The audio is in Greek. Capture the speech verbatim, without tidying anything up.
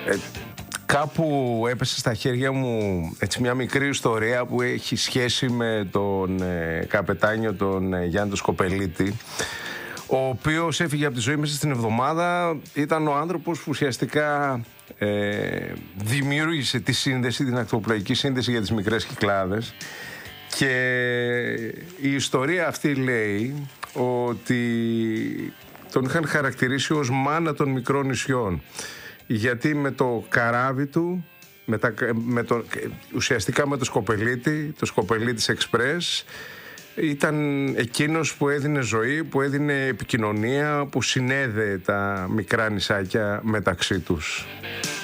Ε, κάπου έπεσε στα χέρια μου έτσι μια μικρή ιστορία που έχει σχέση με τον ε, καπετάνιο τον ε, Γιάννη τον Σκοπελίτη, ο οποίος έφυγε από τη ζωή μέσα στην εβδομάδα. Ήταν ο άνθρωπος που ουσιαστικά ε, δημιούργησε τη σύνδεση, την ακτοπλοϊκή σύνδεση για τις μικρές Κυκλάδες, και η ιστορία αυτή λέει ότι τον είχαν χαρακτηρίσει ως μάνα των μικρών νησιών, γιατί με το καράβι του, με τα, με το, ουσιαστικά με το Σκοπελίτη, το Σκοπελίτης Εξπρές, ήταν εκείνος που έδινε ζωή, που έδινε επικοινωνία, που συνέδεε τα μικρά νησάκια μεταξύ τους.